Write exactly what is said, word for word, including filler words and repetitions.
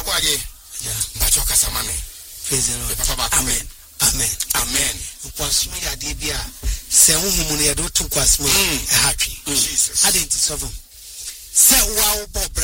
kwaje. Mbacho kasamame. Praise the Lord. Papa ba. Amen. Amen. Amen. Kwasumi ya de bia se huhum ne do to kwasumi happy. Jesus. Identity seven. Se wa wo